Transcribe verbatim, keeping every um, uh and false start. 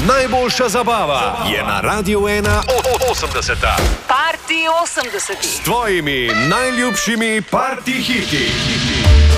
Najboljša zabava je na Radiu ena osemdeseta. Party osemdesetih. S tvojimi najljubšimi party hiti.